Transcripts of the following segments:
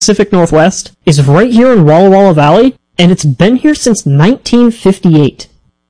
Pacific Northwest is right here in Walla Walla Valley, and it's been here since 1958.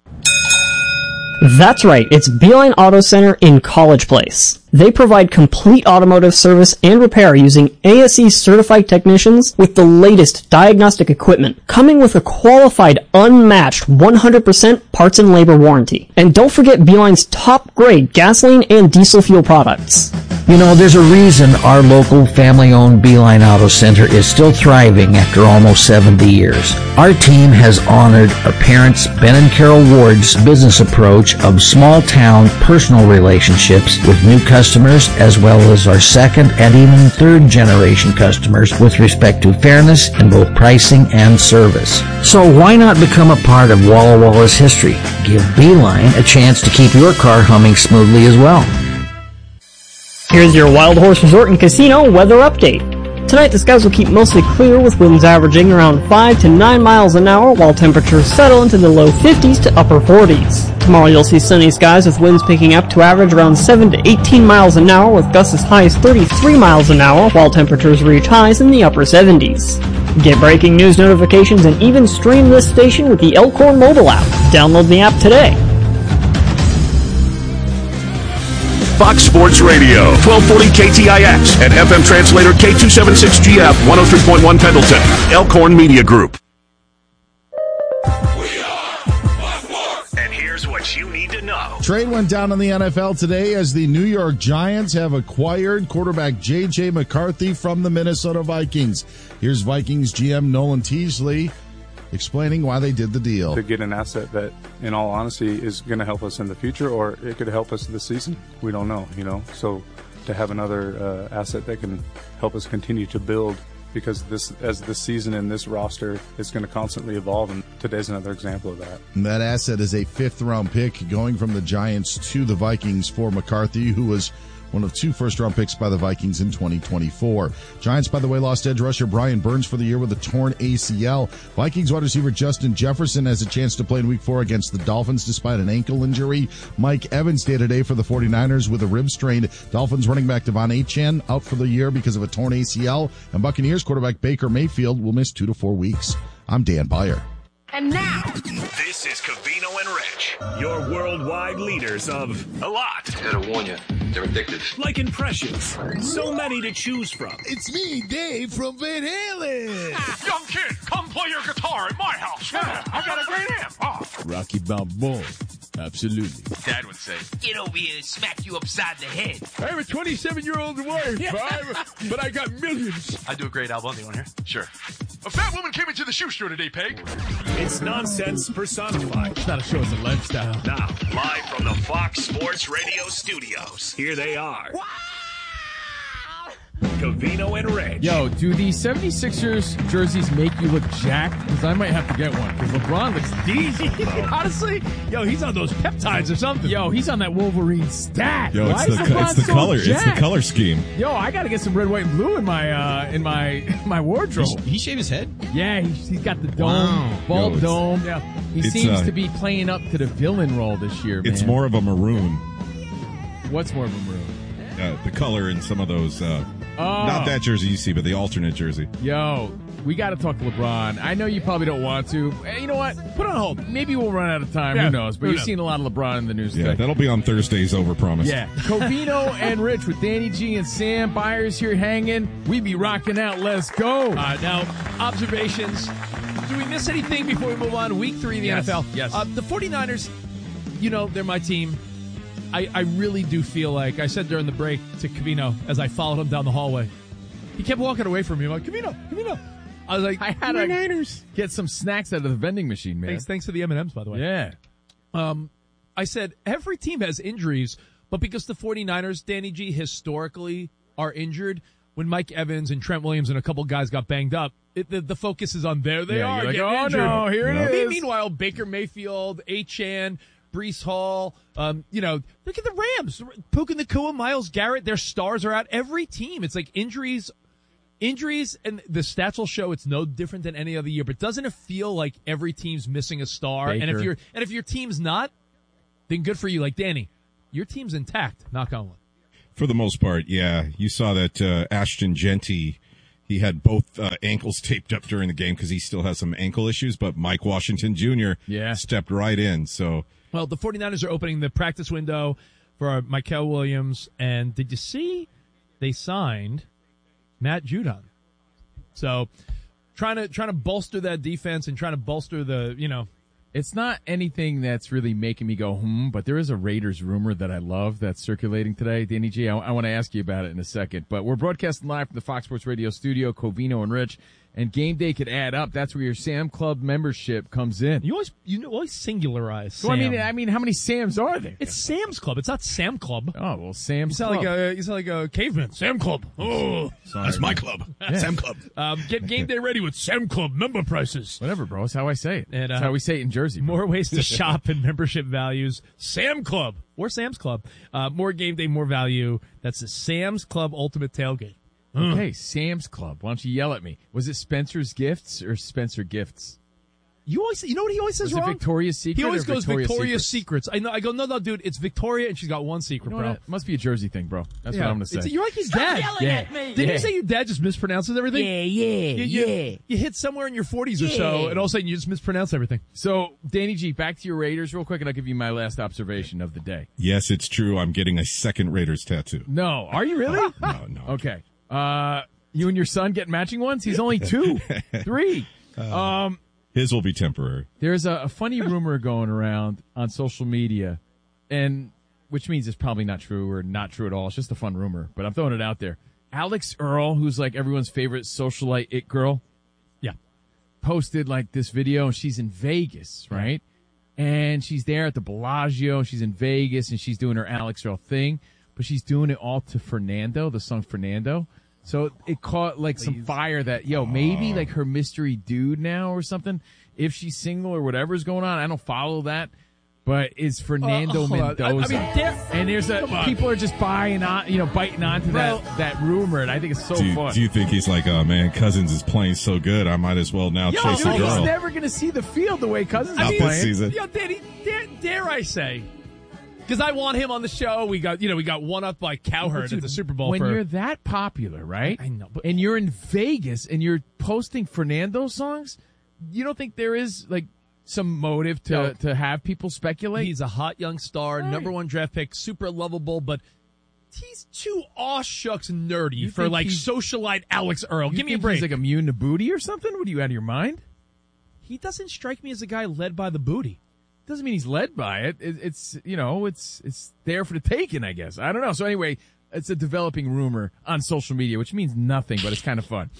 That's right, it's Beeline Auto Center in College Place. They provide complete automotive service and repair using ASE certified technicians with the latest diagnostic equipment, coming with a qualified, unmatched 100% parts and labor warranty. And don't forget Beeline's top grade gasoline and diesel fuel products. You know, there's a reason our local family-owned Beeline Auto Center is still thriving after almost 70 years. Our team has honored our parents, Ben and Carol Ward's business approach of small-town personal relationships with new customers, as well as our second and even third-generation customers with respect to fairness in both pricing and service. So why not become a part of Walla Walla's history? Give Beeline a chance to keep your car humming smoothly as well. Here's your Wild Horse Resort and Casino weather update. Tonight the skies will keep mostly clear with winds averaging around 5 to 9 miles an hour while temperatures settle into the low 50s to upper 40s. Tomorrow you'll see sunny skies with winds picking up to average around 7 to 18 miles an hour with gusts as high as 33 miles an hour while temperatures reach highs in the upper 70s. Get breaking news notifications and even stream this station with the Elkhorn mobile app. Download the app today. Fox Sports Radio, 1240 KTIX, and FM translator K276GF, 103.1 Pendleton, Elkhorn Media Group. And here's what you need to know. Trade went down in the NFL today as the New York Giants have acquired quarterback J.J. McCarthy from the Minnesota Vikings. Here's Vikings GM Nolan Teasley explaining why they did the deal. To get an asset that, in all honesty, is going to help us in the future, or it could help us this season. We don't know, So to have another asset that can help us continue to build, because as this season and this roster is going to constantly evolve, and today's another example of that. And that asset is a fifth-round pick going from the Giants to the Vikings for McCarthy, who was one of 2 first-round picks by the Vikings in 2024. Giants, by the way, lost edge rusher Brian Burns for the year with a torn ACL. Vikings wide receiver Justin Jefferson has a chance to play in Week 4 against the Dolphins despite an ankle injury. Mike Evans day-to-day for the 49ers with a rib strain. Dolphins running back Devon Achane out for the year because of a torn ACL. And Buccaneers quarterback Baker Mayfield will miss 2 to 4 weeks. I'm Dan Beyer. And now, This is Covino and Rich, your worldwide leaders of a lot. I gotta warn you, they're addictive. Like impressions. So many to choose from. It's me, Dave from Van Halen. Young kid, come play your guitar at my house. Yeah, I got a great amp. Oh. Rocky Balboa. Absolutely. Dad would say, get over here and smack you upside the head. I have a 27-year-old wife, but I got millions. I do a great album. You want to hear? Sure. A fat woman came into the shoe store today, Peg. It's nonsense personified. It's not a show, it's a lifestyle. Now, live from the Fox Sports Radio studios, here they are. Covino and Rich. Yo, do the 76ers jerseys make you look jacked? Because I might have to get one. Because LeBron looks decent. Honestly, yo, he's on those peptides or something. Yo, he's on that Wolverine stat. Yo, Why it's is the LeBron so color. jacked? It's the color scheme. Yo, I got to get some red, white, and blue in my wardrobe. He shaved his head? Yeah, he's got the dome, bald dome. Yeah, he seems to be playing up to the villain role this year. It's man. more of a maroon. What's more of a maroon? The color in some of those. Not that jersey you see, but the alternate jersey. Yo, we got to talk to LeBron. I know you probably don't want to. Hey, you know what? Put it on hold. Maybe we'll run out of time. Yeah, who knows? But you've seen a lot of LeBron in the news Yeah, today. that'll be on Thursday's Overpromise. Yeah. Covino and Rich with Danny G and Sam Byers here hanging. We be rocking out. Let's go. Now, observations. Do we miss anything before we move on? Week 3 in the NFL. Yes. The 49ers, they're my team. I really do feel like, I said during the break to Covino as I followed him down the hallway, he kept walking away from me. I'm like, Covino. I was like, I had to get some snacks out of the vending machine, man. Thanks for the M&Ms, by the way. Yeah. I said, every team has injuries, but because the 49ers, Danny G, historically are injured, when Mike Evans and Trent Williams and a couple guys got banged up, the focus is on there. They are like, getting oh, injured. no, here it is. Meanwhile, Baker Mayfield, Achane, Breece Hall, look at the Rams. Puka Nacua, Myles Garrett, their stars are out. Every team, it's like injuries, and the stats will show it's no different than any other year. But doesn't it feel like every team's missing a star? Baker. And if your team's not, then good for you. Like Danny, your team's intact. Knock on wood. For the most part, yeah. You saw that Ashton Genty, He had both ankles taped up during the game because he still has some ankle issues, but Mike Washington Jr. stepped right in. So, well, the 49ers are opening the practice window for Michael Williams, and did you see they signed Matt Judon? So trying to bolster that defense and trying to bolster the, It's not anything that's really making me go, but there is a Raiders rumor that I love that's circulating today. Danny G, I want to ask you about it in a second. But we're broadcasting live from the Fox Sports Radio studio, Covino and Rich. And game day could add up. That's where your Sam Club membership comes in. You always singularize So Sam. I mean, how many Sams are there? It's Sam's Club. It's not Sam Club. Oh, well, Sam's you sound Club. You sound like a caveman. Sam Club. Oh, sorry. That's my club. Yeah. Sam Club. Get game day ready with Sam Club member prices. Whatever, bro. That's how I say it. And, that's how we say it in Jersey. Bro. More ways to shop and membership values. Sam Club or Sam's Club. More game day, more value. That's the Sam's Club Ultimate Tailgate. Okay, Sam's Club. Why don't you yell at me? Was it Spencer's Gifts or Spencer Gifts? You know what he always says Was wrong? it Victoria's Secret? He always or goes Victoria's Secrets. I go, no, dude, it's Victoria, and she's got one secret, bro. It must be a Jersey thing, bro. That's what I'm going to say. You're like his dad. Yelling at me. Didn't you say your dad just mispronounces everything? Yeah. You hit somewhere in your 40s or so, and all of a sudden you just mispronounce everything. So, Danny G, back to your Raiders real quick, and I'll give you my last observation of the day. Yes, it's true. I'm getting a second Raiders tattoo. No. Are you really? No. Okay. You and your son get matching ones? He's only 2. 3. His will be temporary. There's a funny rumor going around on social media, and which means it's probably not true or not true at all. It's just a fun rumor, but I'm throwing it out there. Alex Earl, who's like everyone's favorite socialite it girl, posted like this video, and she's in Vegas, right? And she's there at the Bellagio, she's in Vegas, and she's doing her Alex Earl thing, but she's doing it all to Fernando, the song Fernando. So it caught like some fire that, maybe like her mystery dude now or something, if she's single or whatever's going on. I don't follow that. But it's Fernando Mendoza. And there's people are just biting onto that rumor, and I think it's so fun. Do you think he's like, oh man, Cousins is playing so good, I might as well now chase a girl? He's never going to see the field the way Cousins is playing. This season. Danny, dare I say, because I want him on the show. We got one up by Cowherd at the Super Bowl. When you're that popular, right? I know, but and you're in Vegas and you're posting Fernando songs, you don't think there is like some motive to have people speculate? He's a hot young star, number 1 draft pick, super lovable, but he's too aw-shucks nerdy for like socialite Alex Earl. Give me a break. He's like immune to booty or something? What are you, out of your mind? He doesn't strike me as a guy led by the booty. Doesn't mean he's led by it. It's there for the taking, I guess. I don't know. So anyway, it's a developing rumor on social media, which means nothing, but it's kind of fun.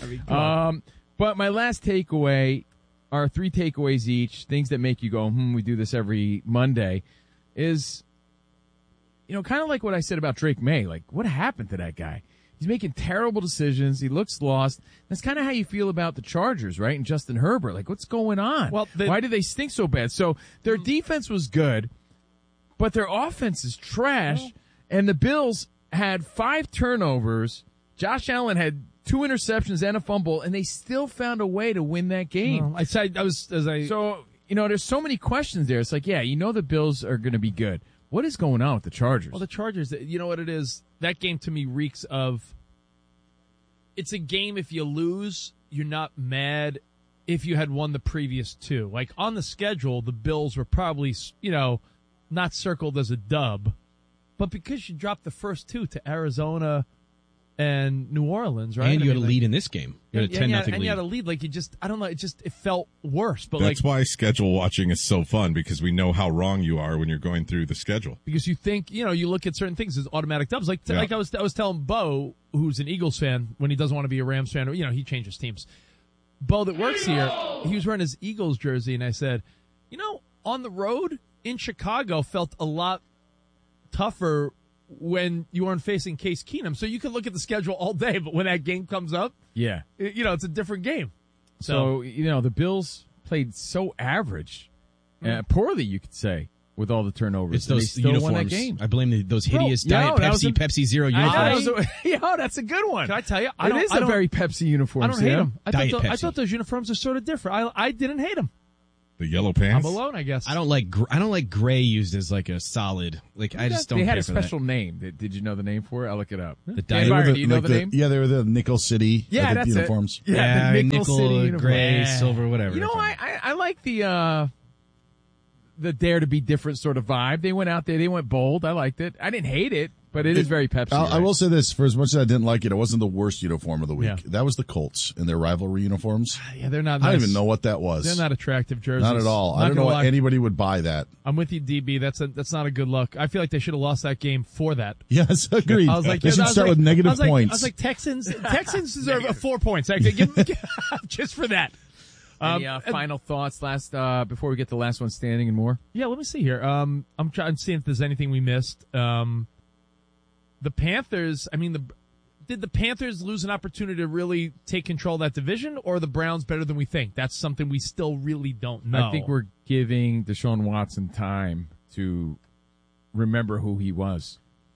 But my last takeaway are 3 takeaways each, things that make you go, we do this every Monday, is, kind of like what I said about Drake May. Like, what happened to that guy? He's making terrible decisions. He looks lost. That's kind of how you feel about the Chargers, right? And Justin Herbert. Like, what's going on? Well, why do they stink so bad? So their defense was good, but their offense is trash. And the Bills had 5 turnovers. Josh Allen had 2 interceptions and a fumble, and they still found a way to win that game. So, there's so many questions there. It's like, the Bills are going to be good. What is going on with the Chargers? Well, the Chargers, you know what it is? That game to me reeks of, it's a game if you lose, you're not mad if you had won the previous 2. Like, on the schedule, the Bills were probably, not circled as a dub. But because you dropped the first 2 to Arizona and New Orleans, right? And you had a lead in this game. You had a 10-0 lead. And you had a lead. Like, I don't know, it felt worse. But that's why schedule watching is so fun, because we know how wrong you are when you're going through the schedule. Because you think, you look at certain things as automatic dubs. Like I was telling Bo, who's an Eagles fan, when he doesn't want to be a Rams fan, or, he changes teams. Bo that works here, he was wearing his Eagles jersey, and I said, on the road in Chicago felt a lot tougher when you weren't facing Case Keenum. So you could look at the schedule all day, but when that game comes up, it's a different game. So the Bills played so average, poorly, you could say, with all the turnovers. It's those they still uniforms. Won that game. I blame those hideous Diet Pepsi Zero uniforms. That's a good one. Can I tell you? It is a very Pepsi uniform. I don't hate them. I thought those uniforms are sort of different. I didn't hate them. The yellow pants? I'm alone, I guess. I don't like gray used as like a solid. Like I just don't. They had care a for that. special name. Did you know the name for it? I'll look it up. The Dan Byron, do you know the name? Yeah, they were the Nickel City that's uniforms. it. Yeah, the nickel City uniform. gray, Yeah. silver, whatever. You know, I like the Dare to Be Different sort of vibe. They went out there. They went bold. I liked it. I didn't hate it, but it is very Pepsi. I will say this: for as much as I didn't like it, it wasn't the worst uniform of the week. Yeah. That was the Colts in their rivalry uniforms. Yeah, they're not. I Nice. don't even know what that was. They're not attractive jerseys. Not at all. I don't know why anybody would buy that. I'm with you, DB. That's not a good look. I feel like they should have lost that game for that. Yes, agreed. I was like, they should start with negative points. I was like, Texans deserve 4 points. Actually, give them, just for that. Any final thoughts before we get the last one standing and more? Yeah, let me see here. I'm trying to see if there's anything we missed. The Panthers. I mean, did the Panthers lose an opportunity to really take control of that division, or are the Browns better than we think? That's something we still really don't know. I think we're giving Deshaun Watson time to remember who he was.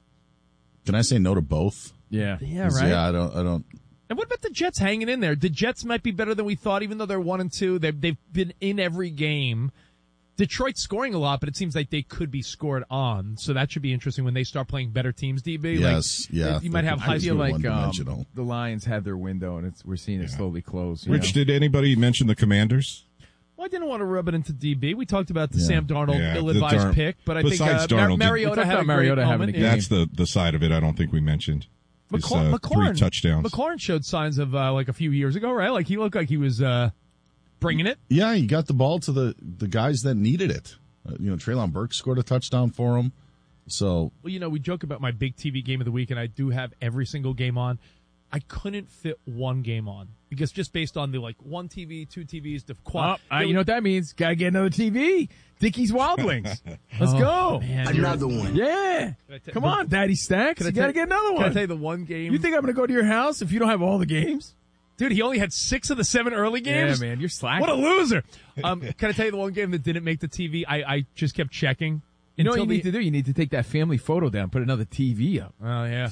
Can I say no to both? Yeah. Yeah, right. Yeah, I don't. And what about the Jets hanging in there? The Jets might be better than we thought, even though they're 1-2. They've been in every game. Detroit's scoring a lot, but it seems like they could be scored on. So that should be interesting when they start playing better teams, DB. Yes, yeah. You might have I feel like one-dimensional. the Lions had their window, and we're seeing it slowly close. Rich, did anybody mention the Commanders? Well, I didn't want to rub it into DB. We talked about the Sam Darnold Yeah, ill-advised pick, but I think Mariota had a great moment. That's the side of it I don't think we mentioned. His, 3 touchdowns. McLaurin showed signs of like a few years ago, right? Like he looked like he was bringing it. Yeah, he got the ball to the guys that needed it. Treylon Burks scored a touchdown for him. So, well, we joke about my big TV game of the week, and I do have every single game on. I couldn't fit one game on because just based on the one TV, 2 TVs, the quad. You know what that means? Gotta get another TV. Dickies Wild Wings. Let's go. Man, another one. Yeah. Come on, Daddy Stacks. You gotta get another one. Can I tell you the one game? You think I'm gonna go to your house if you don't have all the games? Dude, he only had 6 of the 7 early games. Yeah, man, you're slacking. What a loser. Can I tell you the one game that didn't make the TV? I just kept checking. You know what you need to do? You need to take that family photo down, put another TV up. Oh, yeah.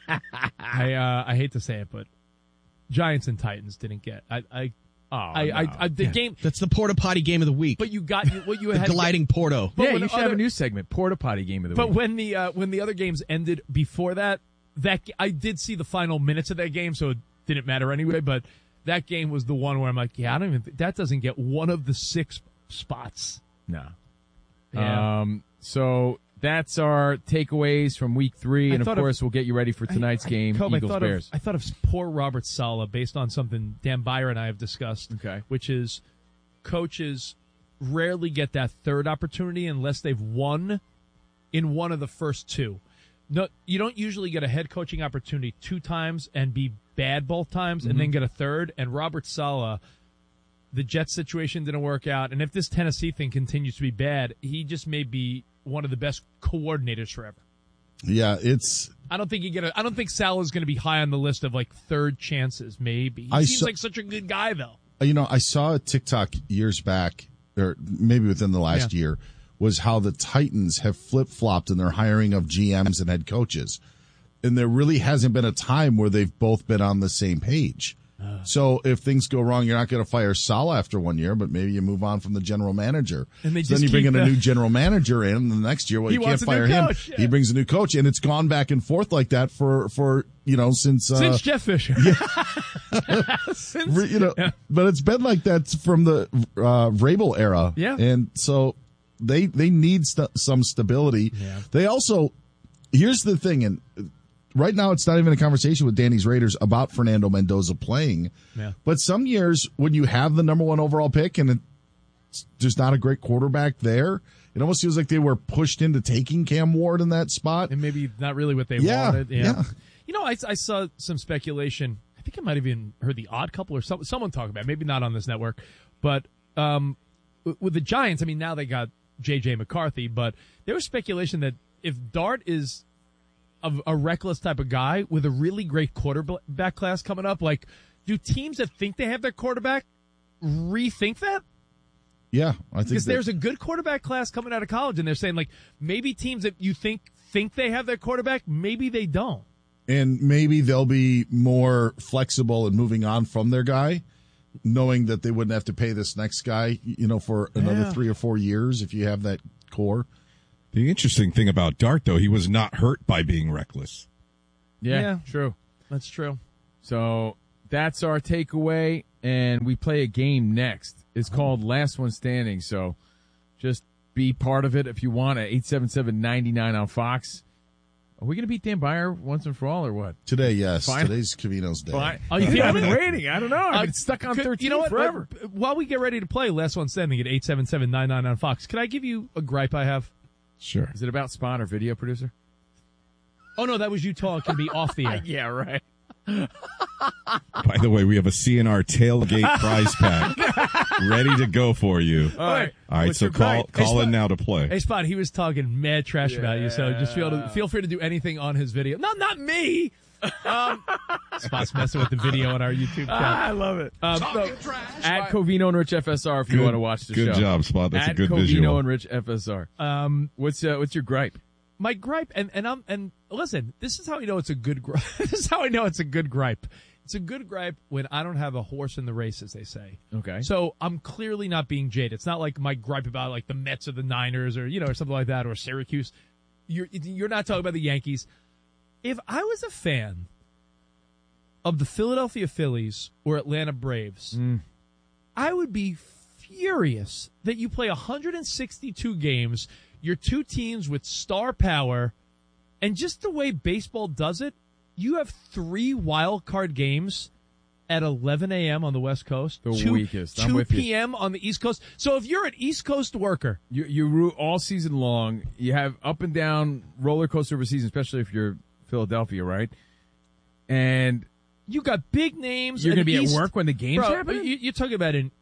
I hate to say it, but Giants and Titans didn't get. The game. That's the porta potty game of the week. But you got what you had. The gliding Porto. Yeah, you should have a new segment, porta potty game of the week. But when the other games ended before that I did see the final minutes of that game, so it didn't matter anyway. But that game was the one where I'm like, yeah, I don't even. That doesn't get one of the 6 spots. No. Yeah. So that's our takeaways from week 3, and of course we'll get you ready for tonight's game, Eagles-Bears. I thought of poor Robert Saleh based on something Dan Byer and I have discussed, which is coaches rarely get that third opportunity unless they've won in one of the first 2. No, you don't usually get a head coaching opportunity 2 times and be bad both times and then get a third. And Robert Saleh, the Jets situation didn't work out, and if this Tennessee thing continues to be bad, he just may be one of the best coordinators forever. Yeah, I don't think Saleh's going to be high on the list of third chances. Maybe he seems like such a good guy, though. I saw a TikTok years back, or maybe within the last year, was how the Titans have flip-flopped in their hiring of GMs and head coaches, and there really hasn't been a time where they've both been on the same page. So if things go wrong, you're not going to fire Saleh after 1 year, but maybe you move on from the general manager. And then you bring in a new general manager in the next year. Well, you can't fire him. Yeah. He brings a new coach, and it's gone back and forth like that for since Jeff Fisher. Yeah. But it's been like that from the Vrabel era. Yeah. And so they need some stability. Yeah. They also, here's the thing, and right now it's not even a conversation with Danny's Raiders about Fernando Mendoza playing. Yeah. But some years when you have the number 1 overall pick and there's not a great quarterback there, it almost feels like they were pushed into taking Cam Ward in that spot. And maybe not really what they wanted. Yeah. I saw some speculation. I think I might have even heard the Odd Couple or someone talk about it, maybe not on this network. But with the Giants, now they got J.J. McCarthy, but there was speculation that if Dart is a reckless type of guy with a really great quarterback class coming up, do teams that think they have their quarterback rethink that? Yeah, I think because there's a good quarterback class coming out of college, and they're saying maybe teams that you think they have their quarterback, maybe they don't, and maybe they'll be more flexible in moving on from their guy knowing that they wouldn't have to pay this next guy, for another 3 or 4 years if you have that core. The interesting thing about Dart, though, he was not hurt by being reckless. Yeah, true. That's true. So that's our takeaway, and we play a game next. It's called Last One Standing, so just be part of it if you want at 877-99 on Fox. Are we going to beat Dan Beyer once and for all, or what? Today, yes. Fine. Today's Covino's day. Fine. Oh, you think I've been waiting? I don't know. I've been stuck on 13 you know what? forever. While we get ready to play Last One Standing at 877-99 on Fox, can I give you a gripe I have? Sure. Is it about Spawn or video producer? Oh, no, that was you talking to me off the air. Yeah, right. By the way, we have a CNR tailgate prize pack ready to go for you. All right. So call in now to play. Hey, Spot, he was talking mad trash about you, so just feel free to do anything on his video. No, not me. Spot's messing with the video on our YouTube channel. I love it. At Covino and Rich FSR if you want to watch the show. Good job, Spot. That's a good Covino visual. and Rich FSR. What's your gripe? My gripe, and listen, this is how you know it's a good gripe. This is how I know it's a good gripe. It's a good gripe when I don't have a horse in the race, as they say. Okay. So I'm clearly not being jaded. It's not like my gripe about like the Mets or the Niners or or something like that or Syracuse. You're not talking about the Yankees. If I was a fan of the Philadelphia Phillies or Atlanta Braves, I would be furious that you play 162 games. Your two teams with star power, and just the way baseball does it, you have 3 wild card games at 11 a.m. on the West Coast. The weakest. I'm 2 with you. p.m. on the East Coast. So if you're an East Coast worker, you root all season long. You have up and down roller coaster of a season, especially if you're Philadelphia, right? And you got big names. You're going to be East, at work when the game's bro, happening? You're talking about an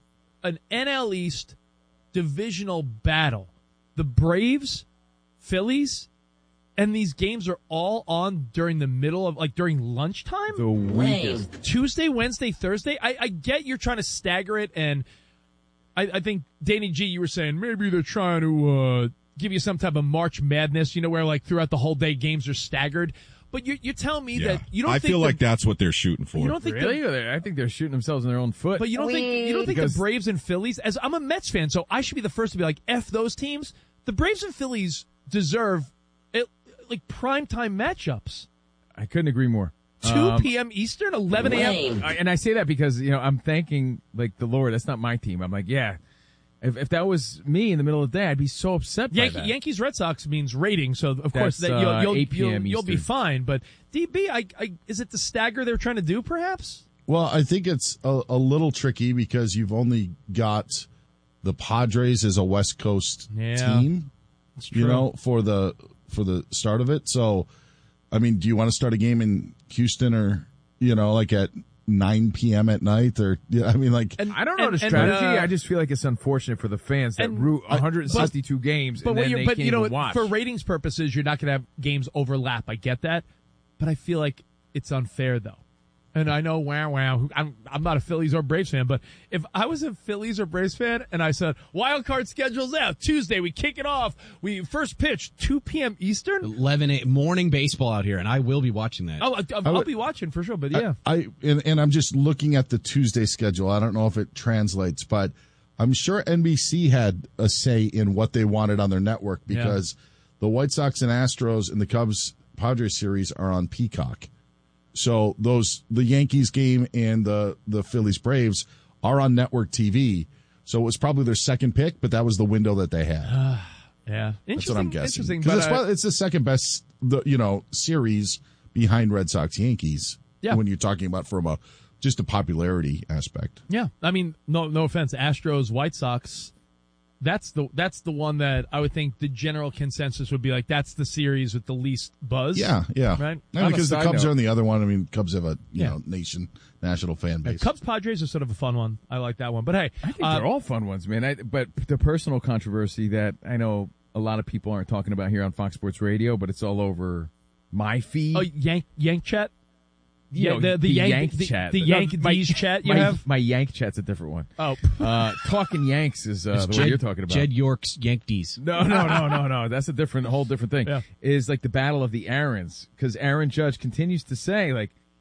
NL East divisional battle. The Braves, Phillies, and these games are all on during the middle of, during lunchtime? The weakest. Tuesday, Wednesday, Thursday? I get you're trying to stagger it, and I think, Danny G, you were saying maybe they're trying to give you some type of March Madness, where, throughout the whole day games are staggered. But you're telling me that you don't think... I feel like that's what they're shooting for. You don't think really? I think they're shooting themselves in their own foot. But you don't think the Braves and Phillies... As I'm a Mets fan, so I should be the first to be like, F those teams. The Braves and Phillies deserve primetime matchups. I couldn't agree more. 2 p.m. Eastern, 11 a.m. And I say that because I'm thanking the Lord. That's not my team. I'm like, yeah. If that was me in the middle of the day, I'd be so upset by that. Yankees Red Sox means rating, so of course That's, that 8 p.m. you'll be fine. But DB, is it the stagger they're trying to do? Perhaps. Well, I think it's a little tricky because you've only got the Padres as a West Coast team, for the start of it. So, I mean, do you want to start a game in Houston or at 9 p.m. at night, or I don't know the strategy. I just feel like it's unfortunate for the fans that root 162 games and then they can't even watch. For ratings purposes, you're not going to have games overlap. I get that, but I feel like it's unfair though. And I know, I'm not a Phillies or Braves fan, but if I was a Phillies or Braves fan and I said, wild card schedule's out, Tuesday, we kick it off, we first pitch, 2 p.m. Eastern? 11 a.m. morning baseball out here, and I will be watching that. Oh, I'll be watching for sure, but yeah. And I'm just looking at the Tuesday schedule. I don't know if it translates, but I'm sure NBC had a say in what they wanted on their network because the White Sox and Astros and the Cubs-Padres series are on Peacock. So the Yankees game and the Phillies Braves are on network TV. So it was probably their second pick, but that was the window that they had. Yeah, that's what I'm guessing. Because it's the second best, series behind Red Sox Yankees. Yeah. When you're talking about from just a popularity aspect. Yeah, I mean, no offense, Astros, White Sox. That's the one that I would think the general consensus would be like, that's the series with the least buzz. Yeah. Right? And because the Cubs are on the other one. I mean, Cubs have a national fan base. Cubs Padres are sort of a fun one. I like that one. But hey, I think they're all fun ones, man. But the personal controversy that I know a lot of people aren't talking about here on Fox Sports Radio, but it's all over my feed. Oh, Yank Chat. The Yank chat. The Yankees chat you have? My Yank chat's a different one. Oh. Talking Yanks is the one you're talking about. Jed York's Yankees. No. That's a whole different thing. Yeah. Is like the battle of the Aarons. Because Aaron Judge continues to say,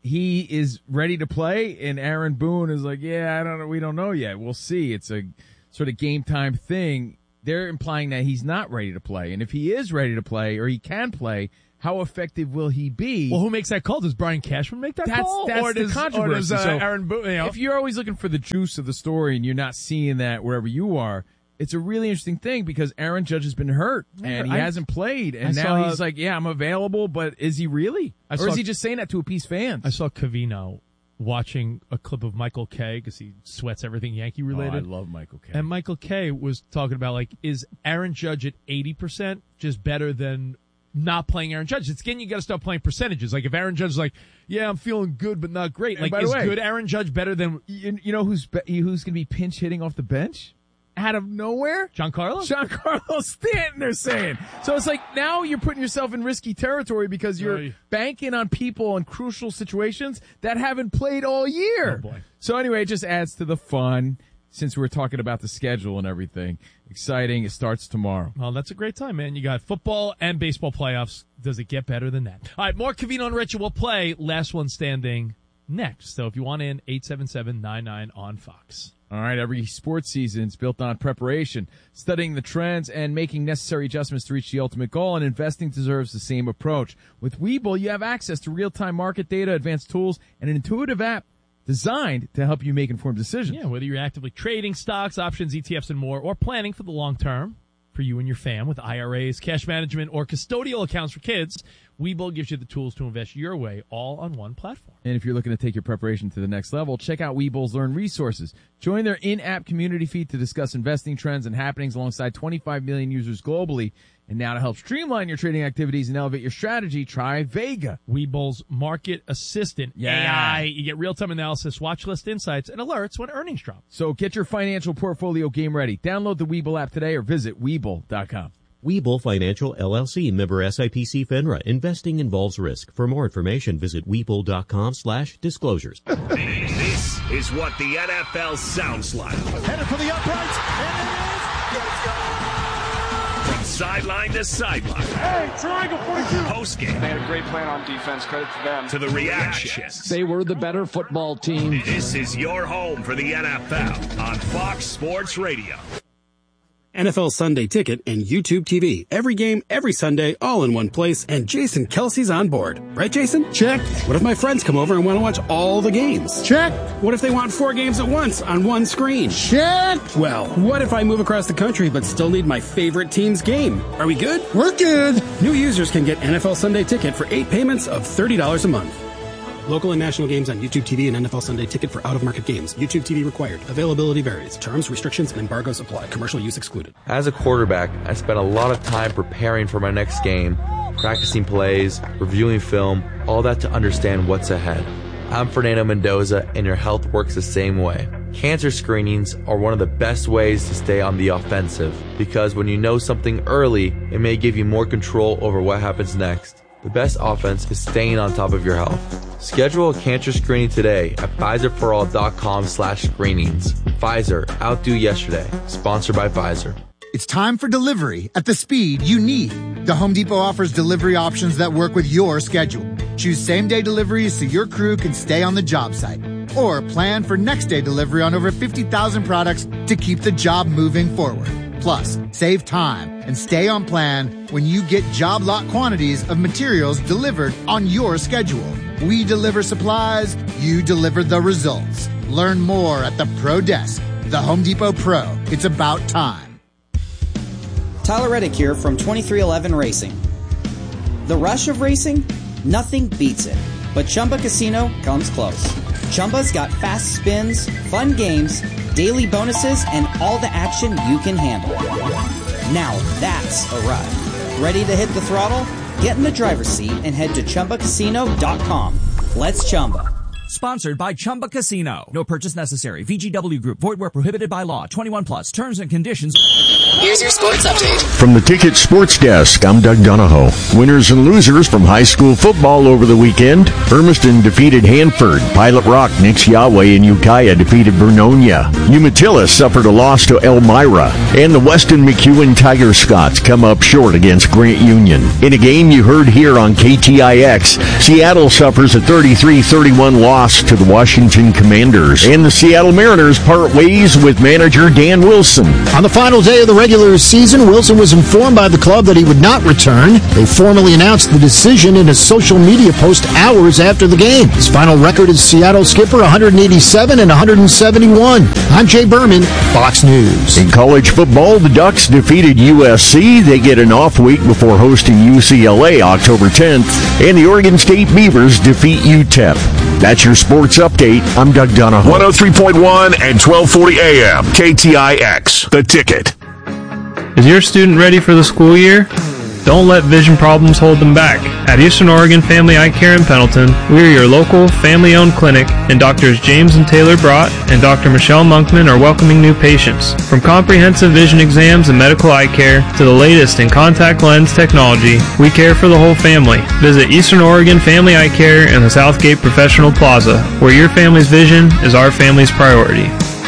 he is ready to play, and Aaron Boone is like, yeah, I don't know. We don't know yet. We'll see. It's a sort of game time thing. They're implying that he's not ready to play. And if he is ready to play or he can play, how effective will he be? Well, who makes that call? Does Brian Cashman make that call? That's the controversy. Or does Aaron Boone? If you're always looking for the juice of the story and you're not seeing that wherever you are, it's a really interesting thing because Aaron Judge has been hurt and he hasn't played. And now he's like, yeah, I'm available, but is he really? Or is he just saying that to appease fans? I saw Covino watching a clip of Michael Kay because he sweats everything Yankee related. Oh, I love Michael Kay. And Michael Kay was talking about, like, is Aaron Judge at 80% just better than not playing Aaron Judge? It's again, you got to start playing percentages. Like, if Aaron Judge is like, yeah, I'm feeling good but not great. Like, is good Aaron Judge better than you know who's going to be pinch hitting off the bench? Out of nowhere? Giancarlo Stanton, they're saying. So it's like now you're putting yourself in risky territory because you're banking on people in crucial situations that haven't played all year. Oh boy. So anyway, it just adds to the fun since we're talking about the schedule and everything. Exciting. It starts tomorrow. Well, that's a great time, man. You got football and baseball playoffs. Does it get better than that? All right, more Covino and Rich will play Last One Standing next. So if you want in, 877-99 on Fox. All right, every sports season is built on preparation, studying the trends, and making necessary adjustments to reach the ultimate goal, and investing deserves the same approach. With Webull, you have access to real-time market data, advanced tools, and an intuitive app designed to help you make informed decisions. Yeah, whether you're actively trading stocks, options, ETFs, and more, or planning for the long term for you and your fam with IRAs, cash management, or custodial accounts for kids, Webull gives you the tools to invest your way all on one platform. And if you're looking to take your preparation to the next level, check out Webull's Learn Resources. Join their in-app community feed to discuss investing trends and happenings alongside 25 million users globally. And now to help streamline your trading activities and elevate your strategy, try Vega. Webull's Market Assistant AI. You get real-time analysis, watch list insights, and alerts when earnings drop. So get your financial portfolio game ready. Download the Webull app today or visit Webull.com. Webull Financial LLC, member SIPC FINRA. Investing involves risk. For more information, visit Webull.com/disclosures. This is what the NFL sounds like. Headed for the uprights, and it is. From sideline to sideline. Hey, triangle 42. Postgame. They had a great plan on defense. Credit to them. To the reactions. They were the better football team. This is your home for the NFL on Fox Sports Radio. NFL Sunday Ticket and YouTube TV. Every game, every Sunday, all in one place, and Jason Kelsey's on board. Right, Jason? Check. What if my friends come over and want to watch all the games? Check. What if they want 4 games at once on one screen? Check. Well, what if I move across the country but still need my favorite team's game? Are we good? We're good. New users can get NFL Sunday Ticket for 8 payments of $30 a month. Local and national games on YouTube TV and NFL Sunday Ticket for out-of-market games. YouTube TV required. Availability varies. Terms, restrictions, and embargoes apply. Commercial use excluded. As a quarterback, I spent a lot of time preparing for my next game, practicing plays, reviewing film, all that to understand what's ahead. I'm Fernando Mendoza, and your health works the same way. Cancer screenings are one of the best ways to stay on the offensive, because when you know something early, it may give you more control over what happens next. The best offense is staying on top of your health. Schedule a cancer screening today at Pfizerforall.com/screenings. Pfizer, outdo yesterday. Sponsored by Pfizer. It's time for delivery at the speed you need. The Home Depot offers delivery options that work with your schedule. Choose same-day deliveries so your crew can stay on the job site. Or plan for next-day delivery on over 50,000 products to keep the job moving forward. Plus, save time and stay on plan when you get job lot quantities of materials delivered on your schedule. We deliver supplies, you deliver the results. Learn more at the Pro Desk. The Home Depot Pro. It's about time. Tyler Reddick here from 2311 Racing. The rush of racing? Nothing beats it. But Chumba Casino comes close. Chumba's got fast spins, fun games, daily bonuses, and all the action you can handle. Now that's a ride. Ready to hit the throttle? Get in the driver's seat and head to ChumbaCasino.com. Let's Chumba. Sponsored by Chumba Casino. No purchase necessary. VGW Group. Void where prohibited by law. 21 plus. Terms and conditions. Here's your sports update. From the Ticket Sports Desk, I'm Doug Donahoe. Winners and losers from high school football over the weekend. Hermiston defeated Hanford. Pilot Rock, Nix Yahweh, and Ukiah defeated Vernonia. Umatilla suffered a loss to Elmira. And the Weston McEwen Tiger Scots come up short against Grant Union. In a game you heard here on KTIX, Seattle suffers a 33-31 loss to the Washington Commanders. And the Seattle Mariners part ways with manager Dan Wilson. On the final day of the regular season, Wilson was informed by the club that he would not return. They formally announced the decision in a social media post hours after the game. His final record as Seattle skipper, 187 and 171. I'm Jay Berman, Fox News. In college football, the Ducks defeated USC. They get an off week before hosting UCLA October 10th. And the Oregon State Beavers defeat UTEP. That's your sports update. I'm Doug Donahoe. 103.1 and 1240 AM. KTIX. The Ticket. Is your student ready for the school year? Don't let vision problems hold them back. At Eastern Oregon Family Eye Care in Pendleton, we are your local family-owned clinic, and Drs. James and Taylor Brott and Dr. Michelle Monkman are welcoming new patients. From comprehensive vision exams and medical eye care to the latest in contact lens technology, we care for the whole family. Visit Eastern Oregon Family Eye Care in the Southgate Professional Plaza, where your family's vision is our family's priority.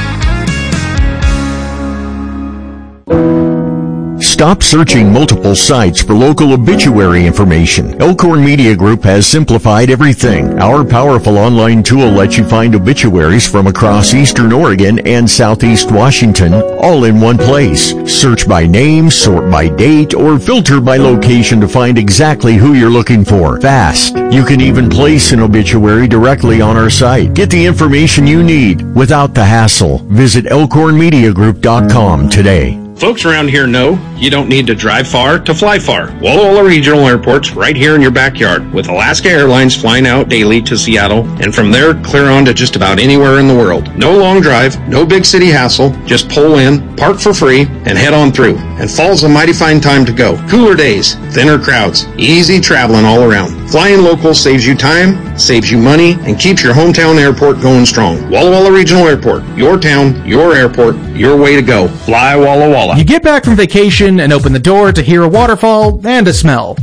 Stop searching multiple sites for local obituary information. Elkhorn Media Group has simplified everything. Our powerful online tool lets you find obituaries from across Eastern Oregon and Southeast Washington, all in one place. Search by name, sort by date, or filter by location to find exactly who you're looking for. Fast. You can even place an obituary directly on our site. Get the information you need without the hassle. Visit elkhornmediagroup.com today. Folks around here know you don't need to drive far to fly far. Walla Walla Regional Airport's right here in your backyard, with Alaska Airlines flying out daily to Seattle, and from there clear on to just about anywhere in the world. No long drive, no big city hassle, just pull in, park for free, and head on through. And fall's a mighty fine time to go. Cooler days, thinner crowds, easy traveling all around. Flying local saves you time, saves you money, and keeps your hometown airport going strong. Walla Walla Regional Airport, your town, your airport, your way to go. Fly Walla Walla. You get back from vacation and open the door to hear a waterfall and a smell.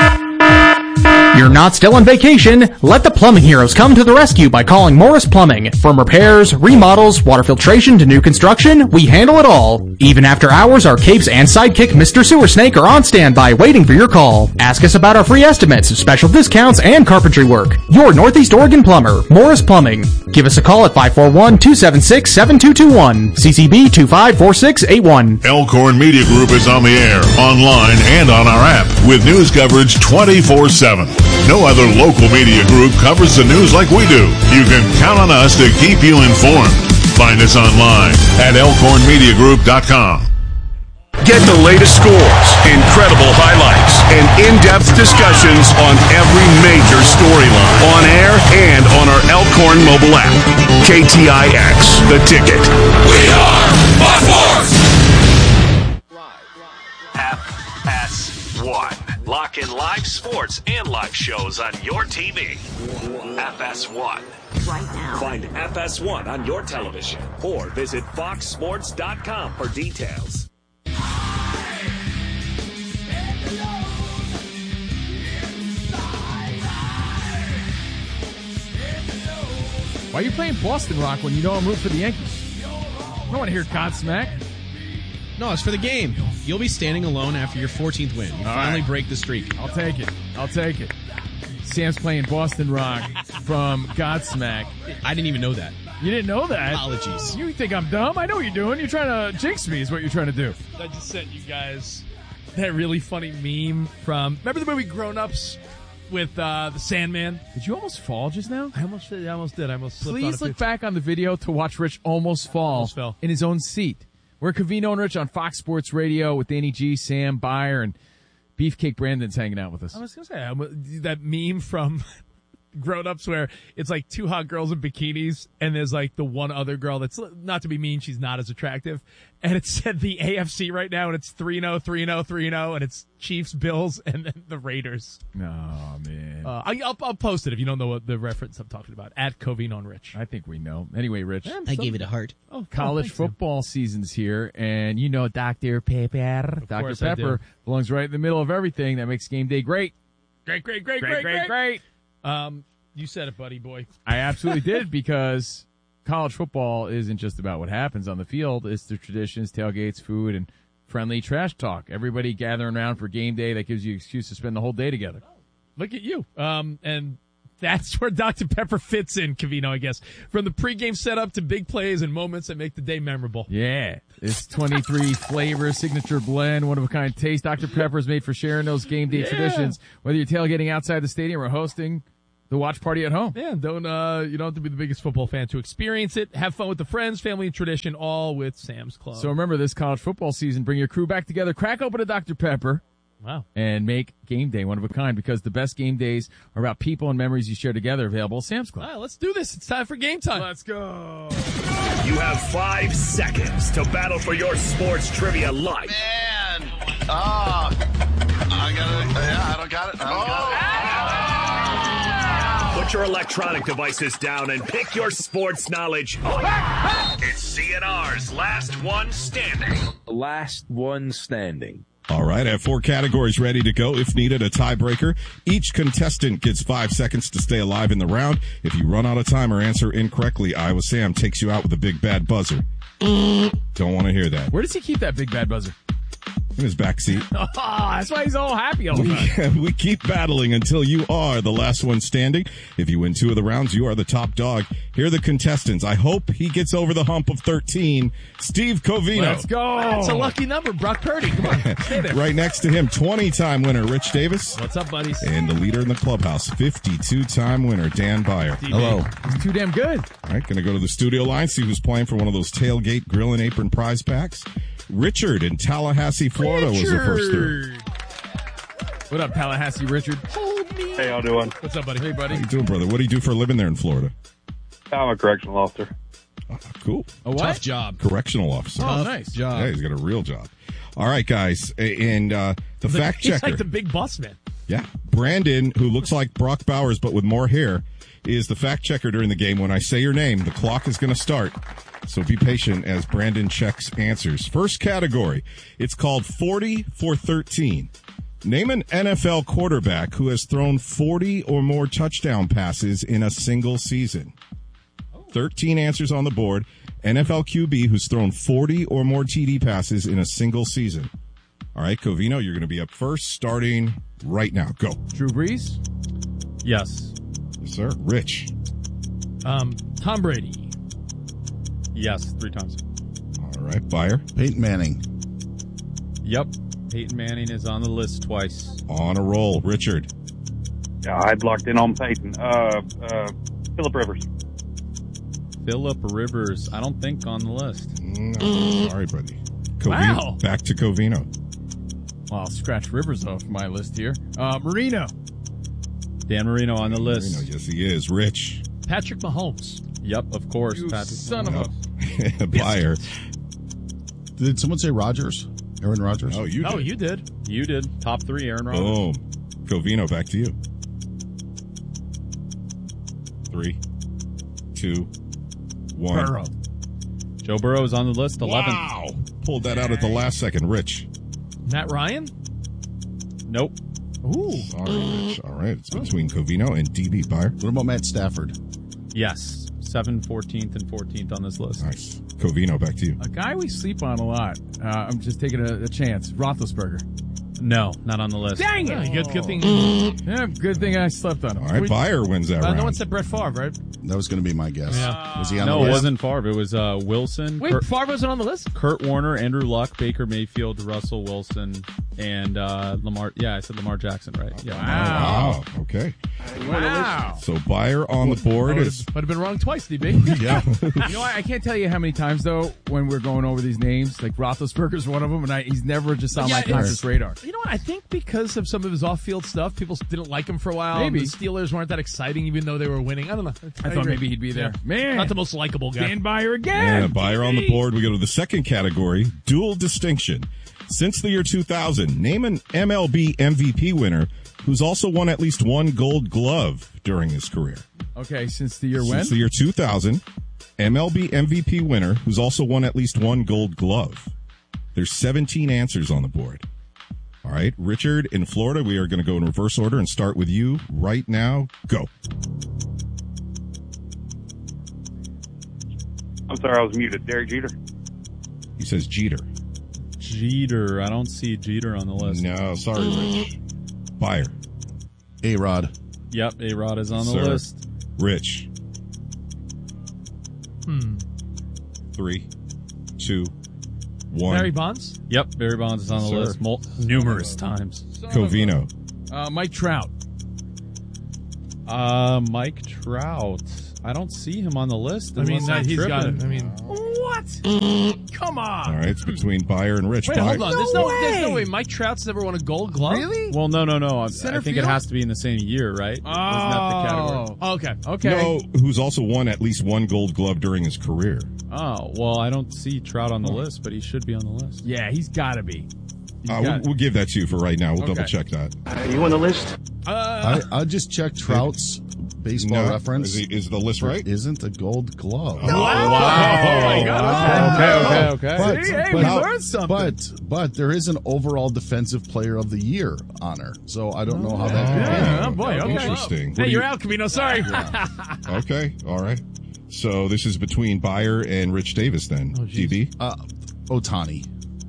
You're not still on vacation. Let the plumbing heroes come to the rescue by calling Morris Plumbing. From repairs, remodels, water filtration to new construction, we handle it all. Even after hours, our capes and sidekick Mr. Sewer Snake are on standby waiting for your call. Ask us about our free estimates, special discounts, and carpentry work. Your Northeast Oregon plumber, Morris Plumbing. Give us a call at 541-276-7221. CCB 254681. Elkhorn Media Group is on the air, online, and on our app with news coverage 24/7. No other local media group covers the news like we do. You can count on us to keep you informed. Find us online at elkhornmediagroup.com. Get the latest scores, incredible highlights, and in-depth discussions on every major storyline on air and on our Elkhorn mobile app. KTIX, The Ticket. We are Fox Sports! FS1. Lock in live sports and live shows on your TV. FS1. Right now. Find FS1 on your television or visit foxsports.com for details. Why are you playing Boston Rock when you know I'm rooting for the Yankees? I don't want to hear Godsmack. No, it's for the game. You'll be standing alone after your 14th win. You finally break the streak. I'll take it. Sam's playing Boston Rock from Godsmack. I didn't even know that. You didn't know that? Apologies. You think I'm dumb? I know what you're doing. You're trying to jinx me is what you're trying to do. I just sent you guys that really funny meme from... Remember the movie Grown Ups with the Sandman? Did you almost fall just now? I almost did. I almost slipped. Please look back on the video to watch Rich almost fall in his own seat. We're Covino and Rich on Fox Sports Radio with Danny G, Sam Byer, and Beefcake Brandon's hanging out with us. I was going to say, that meme from grown-ups where it's like two hot girls in bikinis, and there's like the one other girl that's, not to be mean, she's not as attractive, and it said the AFC right now, and it's 3-0, 3-0, 3-0, and it's Chiefs, Bills, and then the Raiders. Oh, man. I'll post it if you don't know what the reference I'm talking about, at Covino and Rich. I think we know. Anyway, Rich. I gave it a heart. College football season's here, and you know Dr. Pepper. Dr. Pepper belongs right in the middle of everything that makes game day great. Great. You said it, buddy boy. I absolutely did, because college football isn't just about what happens on the field. It's the traditions, tailgates, food, and friendly trash talk. Everybody gathering around for game day that gives you an excuse to spend the whole day together. Look at you. And that's where Dr. Pepper fits in, Covino, I guess. From the pregame setup to big plays and moments that make the day memorable. Yeah. It's 23 flavor signature blend, one-of-a-kind taste. Dr. Pepper is made for sharing those game day traditions, whether you're tailgating outside the stadium or hosting the watch party at home. Yeah, you don't have to be the biggest football fan to experience it. Have fun with the friends, family, and tradition, all with Sam's Club. So remember, this college football season, bring your crew back together, crack open a Dr. Pepper. Wow. And make game day one of a kind, because the best game days are about people and memories you share together, available at Sam's Club. All right, let's do this. It's time for game time. Let's go. You have 5 seconds to battle for your sports trivia life. Man. I don't got it. Put your electronic devices down and pick your sports knowledge. It's CNR's Last One Standing. Last one standing. All right, I have 4 categories ready to go. If needed, a tiebreaker. Each contestant gets 5 seconds to stay alive in the round. If you run out of time or answer incorrectly, Iowa Sam takes you out with a big bad buzzer. Don't want to hear that. Where does he keep that big bad buzzer? In his backseat. Oh, that's why he's all happy all the time. We keep battling until you are the last one standing. If you win 2 of the rounds, you are the top dog. Here are the contestants. I hope he gets over the hump of 13. Steve Covino. Let's go. That's a lucky number. Brock Purdy. Come on. Stay there. Right next to him, 20-time winner Rich Davis. What's up, buddies? And the leader in the clubhouse, 52-time winner Dan Byer. Hello. He's too damn good. All right, going to go to the studio line, see who's playing for one of those tailgate grill and apron prize packs. Richard in Tallahassee, Florida was the first through. What up, Tallahassee, Richard? Hey, how doing? What's up, buddy? Hey, buddy. How you doing, brother? What do you do for a living there in Florida? I'm a correctional officer. Oh, cool. A what? Tough job. Correctional officer. Oh, nice job. Yeah, he's got a real job. All right, guys. And the fact checker. He's like the big boss man. Yeah. Brandon, who looks like Brock Bowers but with more hair, is the fact checker during the game. When I say your name, the clock is going to start. So be patient as Brandon checks answers. First category. It's called 40 for 13. Name an NFL quarterback who has thrown 40 or more touchdown passes in a single season. 13 answers on the board. NFL QB who's thrown 40 or more TD passes in a single season. All right, Covino, you're going to be up first, starting right now. Go. Drew Brees? Yes. Yes, sir. Rich? Tom Brady. Yes, 3 times. All right, Byer? Peyton Manning. Yep. Peyton Manning is on the list twice. On a roll. Richard? Yeah, I'd locked in on Peyton. Phillip Rivers. Phillip Rivers, I don't think on the list. No, sorry, buddy. Wow. Back to Covino. Well, I'll scratch Rivers off my list here. Marino. Dan Marino on the list. Marino, yes, he is. Rich? Patrick Mahomes. Yep, of course. You Patrick son of a... Byer? Did someone say Rodgers? Aaron Rodgers? Oh, you did. Oh, you did. You did. Top 3, Aaron Rodgers. Boom. Covino, back to you. 3, 2, 1. Burrow. Joe Burrow is on the list, 11. Wow. Pulled that out at the last second. Rich? Matt Ryan. Nope. Ooh. Sorry, Rich. All right, it's between Covino and DB. Byer? What about Matt Stafford? Yes. 7th, 14th, and 14th on this list. Nice. Covino, back to you. A guy we sleep on a lot. I'm just taking a chance. Roethlisberger. No, not on the list. Dang it. Good thing. Yeah, good thing I slept on him. All right, Byer wins that round. No one said Brett Favre, right? That was going to be my guess. Yeah. Was he on the No, list? it wasn't Favre. It was Wilson. Wait, Favre wasn't on the list? Kurt Warner, Andrew Luck, Baker Mayfield, Russell Wilson, and Lamar. Yeah, I said Lamar Jackson, right? Yeah. Wow. Okay. Wow. So Byer on the board is... Might have been wrong twice, DB. Yeah. You know, I can't tell you how many times, though, when we're going over these names, like Roethlisberger's one of them, and he's never just on my conscious radar. You know what? I think because of some of his off-field stuff, people didn't like him for a while. Maybe. The Steelers weren't that exciting, even though they were winning. I don't know. I thought maybe he'd be there. Yeah. Man. Not the most likable guy. Dan Beyer again. And Beyer on the board. We go to the second category, dual distinction. Since the year 2000, name an MLB MVP winner who's also won at least one Gold Glove during his career. Okay, since the year when? Since the year 2000, MLB MVP winner who's also won at least one Gold Glove. There's 17 answers on the board. All right, Richard in Florida, we are going to go in reverse order and start with you right now. Go. I'm sorry, I was muted. Derek Jeter. He says Jeter. Jeter. I don't see Jeter on the list. No, sorry, Rich. Beyer. A-Rod. Yep, A-Rod is on the Sir. list. Rich. 3, 2, 1. Barry Bonds? Yep, Barry Bonds is on the Sir. list numerous times. Covino. Mike Trout. Mike Trout. I don't see him on the list. I mean, unless I'm he's got it. tripping. I mean, what? Come on. All right, it's between Beyer and Rich. Wait, Beyer. hold on. There's no way. Mike Trout's never won a Gold Glove. Really? Well, no. I Center think field? it has to be in the same year, right? Isn't that the category? Okay. No, who's also won at least one Gold Glove during his career. Oh, well, I don't see Trout on the list, but he should be on the list. Yeah, he's got to be. We'll give that to you for right now. We'll Okay. double check that. You on the list? I'll just check Trout's baseball No, reference. is the list right? Isn't a Gold Glove. No. Wow. Oh, my God. Okay. See, we learned something. But there is an overall defensive player of the year honor, so I don't know how that could Yeah, be. oh boy, okay. Interesting. Hey, you're out, Camino. Sorry. Okay, all right. So this is between Beyer and Rich Davis then. DB? Otani.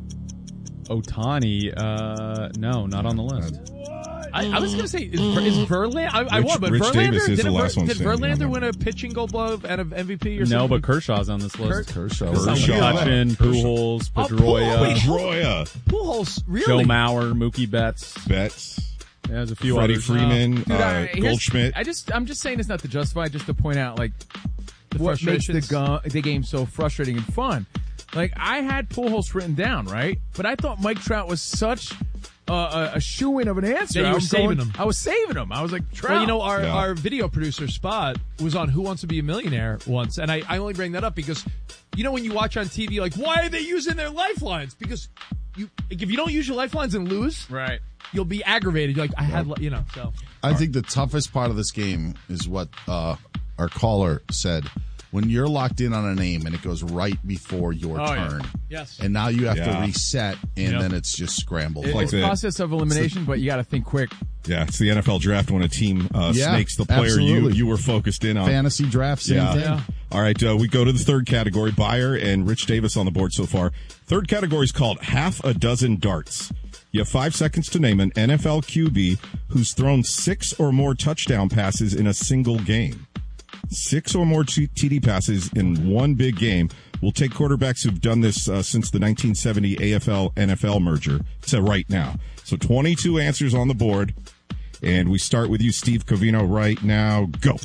No, not on the list. I was going to say, is Verlander? I Rich- won, but Rich Verlander Davis is did the last one Did standing on Verlander that win a pitching Gold Glove and an MVP or No, something? but Kershaw's on this list. Kershaw. McCutchen, Pujols, Pedroia, Pedroia. Pujols, really? Joe Mauer, Mookie Betts. Yeah, there's a few Freddie others. Freeman, Dude, here's- Goldschmidt. I'm just saying it's not to justify, just to point out, like, what makes frustrations. the game so frustrating and fun. Like, I had Pujols written down, right? But I thought Mike Trout was such a shoo-in of an answer. Yeah, you were was saving him. I was saving him. I was like, Trout. Well, you know, our video producer, Spot, was on Who Wants to Be a Millionaire once, and I only bring that up because, you know, when you watch on TV, like, why are they using their lifelines? Because if you don't use your lifelines and lose, right, you'll be aggravated. You're like, I had, you know, so. I think the toughest part of this game is what our caller said. When you're locked in on a name and it goes right before your turn. Yeah. Yes. And now you have Yeah. to reset, and then it's just scrambled. It's a process of elimination, but you got to think quick. Yeah, it's the NFL draft when a team snakes the player absolutely. you were focused in on. Fantasy draft, same thing. Yeah. All right, we go to the third category. Beyer and Rich Davis on the board so far. Third category is called Half a Dozen Darts. You have 5 seconds to name an NFL QB who's thrown 6 or more touchdown passes in a single game. 6 or more TD passes in one big game. We'll take quarterbacks who've done this since the 1970 AFL-NFL merger to right now. So 22 answers on the board. And we start with you, Steve Covino, right now. Go.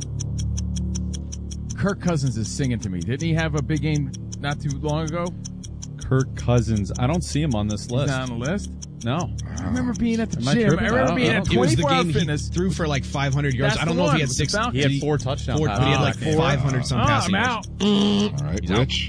Kirk Cousins is singing to me. Didn't he have a big game not too long ago? Kirk Cousins. I don't see him on this list. He's not on the list? No. I remember being at the Am I gym. tripping? I remember being at It was the 24 Hour game Fitness. he threw for like 500 yards. That's I don't the know if one he had with 6. the Falcons. He had 4 touchdown But he had like passes. 500 some passing I'm yards. out. All right, He's out. Rich.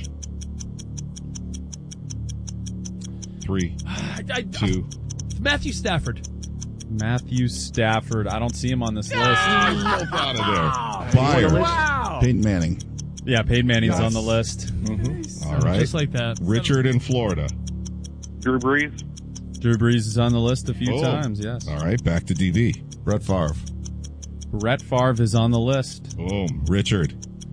3, 2. Matthew Stafford. Matthew Stafford. I don't see him on this list. Out of there. Beyer. Wow. Peyton Manning. Yeah, Peyton Manning's on the list. All right. Just like that. Richard in Florida. Drew Brees. Drew Brees is on the list a few Oh. times, yes. All right, back to DB. Brett Favre. Brett Favre is on the list. Boom. Richard.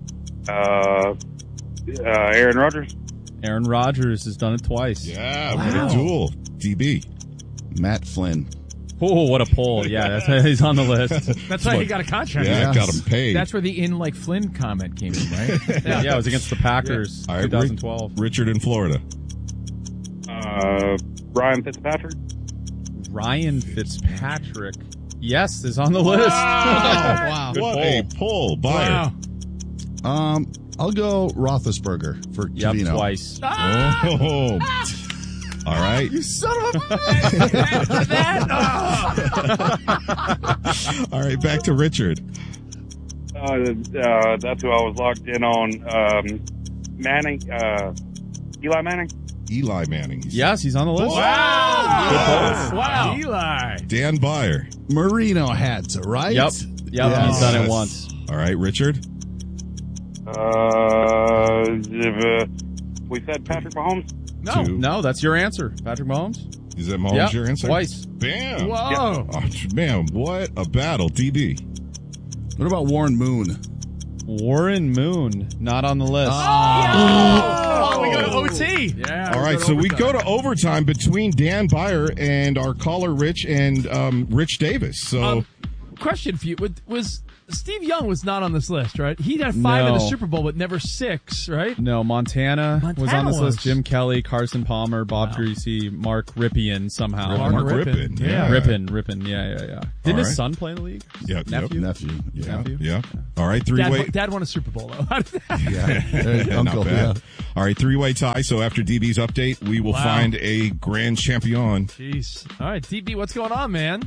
Aaron Rodgers. Aaron Rodgers has done it twice. Yeah, what a duel. DB. Matt Flynn. Oh, what a pull. Yeah, that's why he's on the list. That's why he got a contract. Yeah, got him paid. That's where the in like Flynn comment came in, right? Yeah, it was against the Packers, All right, 2012. Richard in Florida. Ryan Fitzpatrick. Ryan Fitzpatrick, yes, is on the list. Wow. Good What pull. a pull. Beyer. I'll go Roethlisberger for Yep, Covino. twice. Oh. All right. You son of a after that. All right, back to Richard. That's who I was locked in on. Manning. Eli Manning. Eli Manning. Yes, he's on the list. Wow. Eli. Dan Byer. Marino had to, right? Yep. Yes. He's done it once. All right, Richard. We said Patrick Mahomes. No, that's your answer. Patrick Mahomes. Is that Mahomes your answer? Twice. Bam. Whoa. Oh, man, what a battle. DB. What about Warren Moon? Warren Moon, not on the list. Oh, we go to OT. Yeah. All right, so we go to overtime between Dan Byer and our caller Rich and Rich Davis. So, question for you: was Steve Young was not on this list, right? He had 5 in the Super Bowl, but never 6, right? No, Montana was on this list. was. Jim Kelly, Carson Palmer, Bob Greasy, Mark Ripien somehow. Mark Rippon. Yeah. Ripon. Yeah. Didn't his son play in the league? Yep. Nephew. Yeah. All right, three-way. Dad won a Super Bowl, though. Uncle, Not bad. All right, three-way tie. So after DB's update, we will find a grand champion. Jeez. All right, DB, what's going on, man?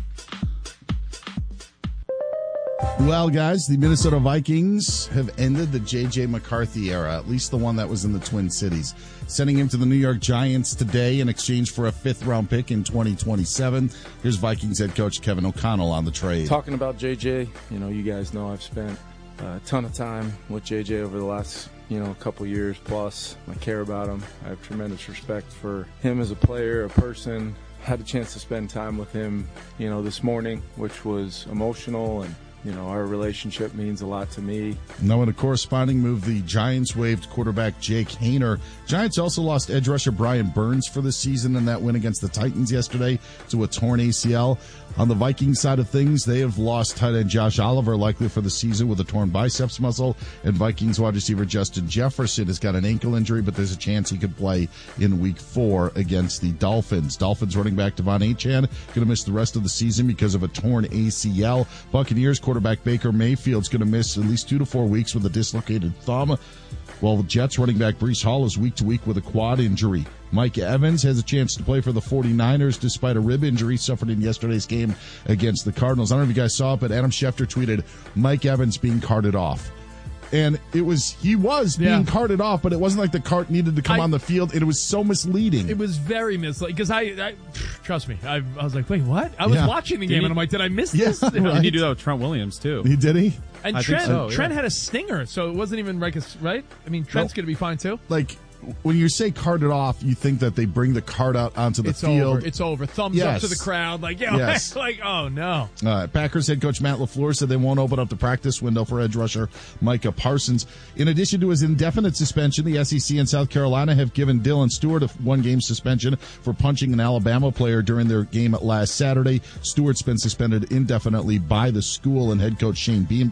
Well, guys, the Minnesota Vikings have ended the J.J. McCarthy era, at least the one that was in the Twin Cities, sending him to the New York Giants today in exchange for a 5th-round pick in 2027. Here's Vikings head coach Kevin O'Connell on the trade. Talking about J.J., you guys know I've spent a ton of time with J.J. over the last, couple years plus. I care about him. I have tremendous respect for him as a player, a person. Had a chance to spend time with him, this morning, which was emotional, and our relationship means a lot to me. Now, in a corresponding move, the Giants waived quarterback Jake Haener. Giants also lost edge rusher Brian Burns for the season in that win against the Titans yesterday to a torn ACL. On the Vikings side of things, they have lost tight end Josh Oliver, likely for the season with a torn biceps muscle, and Vikings wide receiver Justin Jefferson has got an ankle injury, but there's a chance he could play in Week 4 against the Dolphins. Dolphins running back Devon Achane going to miss the rest of the season because of a torn ACL. Buccaneers quarterback Baker Mayfield's going to miss at least 2 to 4 weeks with a dislocated thumb, while the Jets running back Breece Hall is week to week with a quad injury. Mike Evans has a chance to play for the 49ers despite a rib injury suffered in yesterday's game against the Cardinals. I don't know if you guys saw it, but Adam Schefter tweeted Mike Evans being carted off. And he was being carted off, but it wasn't like the cart needed to come on the field. It was so misleading. It was very misleading because I trust me. I was like, wait, what? I was watching the game and I'm like, did I miss this? Right. He did that with Trent Williams too. Did he? And Trent had a stinger, so it wasn't even like right. I mean, Trent's going to be fine too. Like, when you say carted off, you think that they bring the cart out onto the field. It's over. Thumbs up to the crowd. Like, like, oh, no. Packers head coach Matt LaFleur said they won't open up the practice window for edge rusher Micah Parsons. In addition to his indefinite suspension, the SEC and South Carolina have given Dylan Stewart a 1-game suspension for punching an Alabama player during their game last Saturday. Stewart's been suspended indefinitely by the school, and head coach Shane Beamer.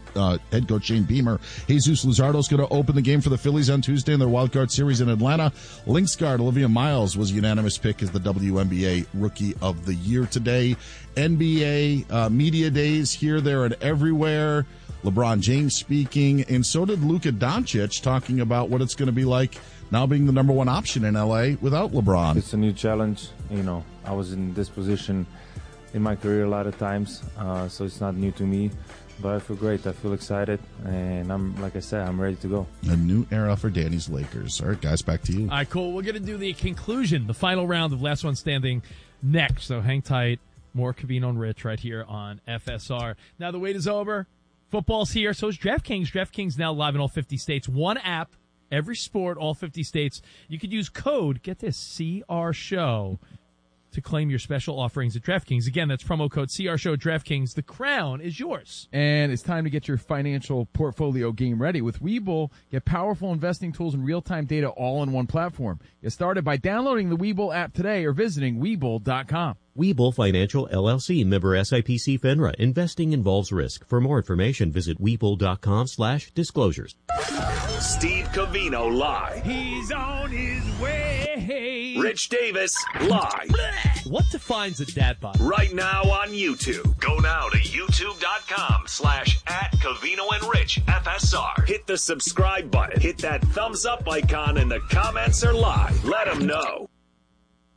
Jesus Luzardo's going to open the game for the Phillies on Tuesday in their wildcard series in Atlanta. Lynx guard Olivia Miles was a unanimous pick as the WNBA Rookie of the Year today. NBA media days here, there, and everywhere. LeBron James speaking, and so did Luka Doncic talking about what it's going to be like now being the number 1 option in LA without LeBron. It's a new challenge. I was in this position in my career a lot of times, so it's not new to me. But I feel great. I feel excited, and I'm ready to go. A new era for Danny's Lakers. All right, guys, back to you. All right, cool. We're going to do the conclusion, the final round of Last One Standing next. So hang tight. More Covino and Rich right here on FSR. Now the wait is over. Football's here. So is DraftKings. DraftKings now live in all 50 states. One app, every sport, all 50 states. You could use code, get this, CR Show, to claim your special offerings at DraftKings. Again, that's promo code CR Show DraftKings. The crown is yours. And it's time to get your financial portfolio game ready. With Webull, get powerful investing tools and real-time data all in one platform. Get started by downloading the Webull app today or visiting Webull.com. Webull Financial, LLC, member SIPC FINRA. Investing involves risk. For more information, visit Webull.com/disclosures. Steve Covino live. He's on his way. Rich Davis live. What defines a dad bod? Right now on YouTube. Go now to youtube.com/@Covino and Rich FSR. Hit the subscribe button. Hit that thumbs up icon, and the comments are live. Let them know.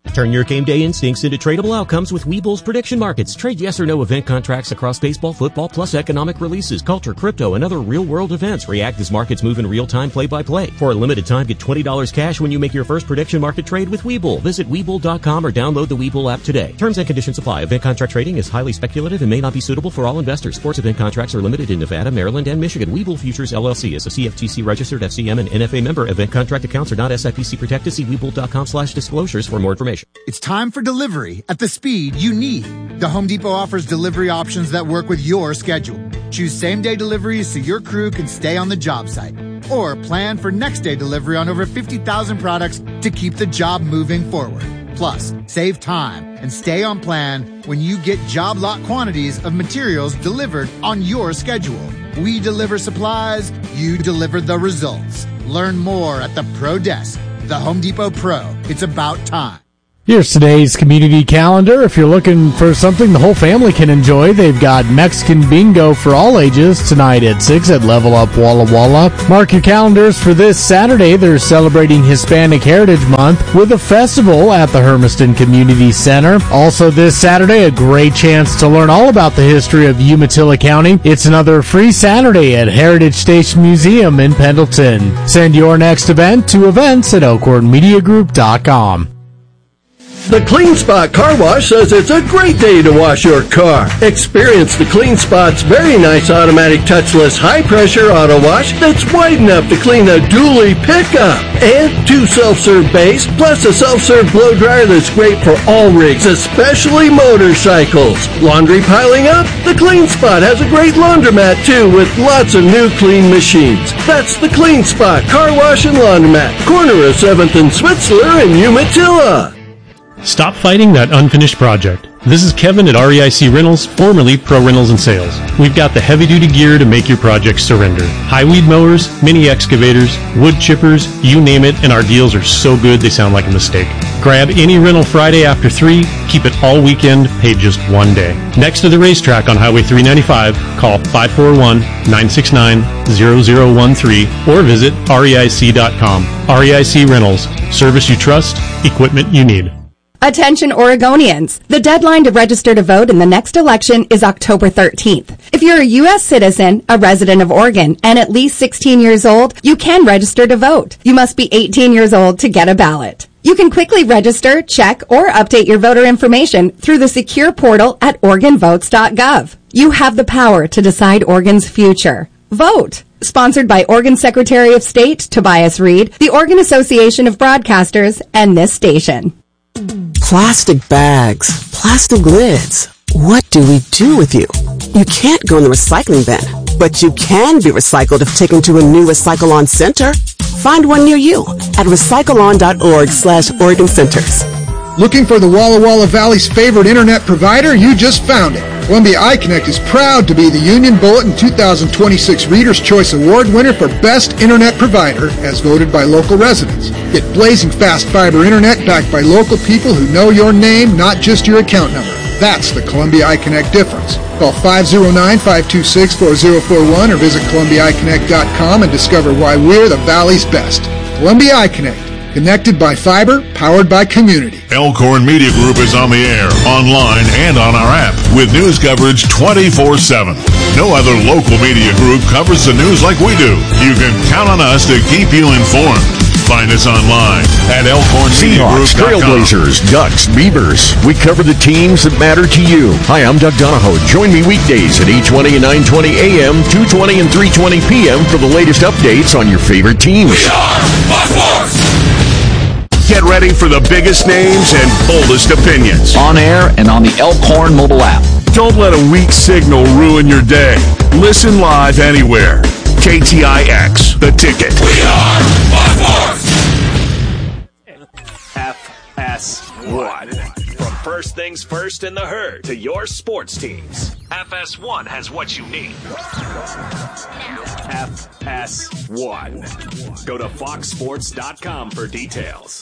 Turn your game day instincts into tradable outcomes with Webull's prediction markets. Trade yes or no event contracts across baseball, football, plus economic releases, culture, crypto, and other real-world events. React as markets move in real time, play-by-play. For a limited time, get $20 cash when you make your first prediction market trade with Webull. Visit Webull.com or download the Webull app today. Terms and conditions apply. Event contract trading is highly speculative and may not be suitable for all investors. Sports event contracts are limited in Nevada, Maryland, and Michigan. Webull Futures LLC is a CFTC registered FCM and NFA member. Event contract accounts are not SIPC protected. See Webull.com/disclosures for more information. It's time for delivery at the speed you need. The Home Depot offers delivery options that work with your schedule. Choose same-day deliveries so your crew can stay on the job site. Or plan for next-day delivery on over 50,000 products to keep the job moving forward. Plus, save time and stay on plan when you get job lot quantities of materials delivered on your schedule. We deliver supplies, you deliver the results. Learn more at the Pro Desk. The Home Depot Pro. It's about time. Here's today's community calendar. If you're looking for something the whole family can enjoy, they've got Mexican bingo for all ages tonight at 6 at Level Up Walla Walla. Mark your calendars for this Saturday. They're celebrating Hispanic Heritage Month with a festival at the Hermiston Community Center. Also this Saturday, a great chance to learn all about the history of Umatilla County. It's another free Saturday at Heritage Station Museum in Pendleton. Send your next event to events@elkhornmediagroup.com. The Clean Spot Car Wash says it's a great day to wash your car. Experience the Clean Spot's very nice automatic touchless high-pressure auto wash that's wide enough to clean a dually pickup. And 2 self-serve bays, plus a self-serve blow dryer that's great for all rigs, especially motorcycles. Laundry piling up? The Clean Spot has a great laundromat too with lots of new clean machines. That's the Clean Spot Car Wash and Laundromat, corner of 7th and Switzler in Umatilla. Stop fighting that unfinished project. This is Kevin at REIC Rentals, formerly Pro Rentals and Sales. We've got the heavy-duty gear to make your project surrender. High weed mowers, mini excavators, wood chippers, you name it, and our deals are so good they sound like a mistake. Grab any rental Friday after 3, keep it all weekend, pay just 1 day. Next to the racetrack on Highway 395, call 541-969-0013 or visit REIC.com. REIC Rentals, service you trust, equipment you need. Attention Oregonians. The deadline to register to vote in the next election is October 13th. If you're a U.S. citizen, a resident of Oregon, and at least 16 years old, you can register to vote. You must be 18 years old to get a ballot. You can quickly register, check, or update your voter information through the secure portal at OregonVotes.gov. You have the power to decide Oregon's future. Vote. Sponsored by Oregon Secretary of State Tobias Reed, the Oregon Association of Broadcasters, and this station. Plastic bags, plastic lids. What do we do with you? You can't go in the recycling bin, but you can be recycled if taken to a new Recycle-On center. Find one near you at recycleon.org/Oregon Centers. Looking for the Walla Walla Valley's favorite internet provider? You just found it. Columbia iConnect is proud to be the Union Bulletin 2026 Reader's Choice Award winner for Best Internet Provider, as voted by local residents. Get blazing fast fiber internet backed by local people who know your name, not just your account number. That's the Columbia iConnect difference. Call 509-526-4041 or visit ColumbiaIConnect.com and discover why we're the Valley's best. Columbia iConnect. Connected by fiber, powered by community. Elkhorn Media Group is on the air, online, and on our app with news coverage 24/7. No other local media group covers the news like we do. You can count on us to keep you informed. Find us online at ElkhornMediaGroup.com. Seahawks, Trailblazers, Ducks, Beavers. We cover the teams that matter to you. Hi, I'm Doug Donahoe. Join me weekdays at 8:20 and 9:20 a.m., 2:20 and 3:20 p.m. for the latest updates on your favorite teams. We are Buckforce! Get ready for the biggest names and boldest opinions. On air and on the Elkhorn mobile app. Don't let a weak signal ruin your day. Listen live anywhere. KTIX, The Ticket. We are Buckforce! FS1. From first things first in the herd to your sports teams, FS1 has what you need. FS1. Go to foxsports.com for details.